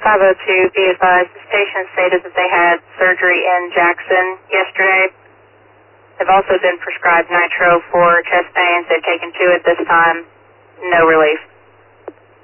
502, be advised, this patient stated that they had surgery in Jackson yesterday. They've also been prescribed nitro for chest pains. They've taken 2 at this time. No relief.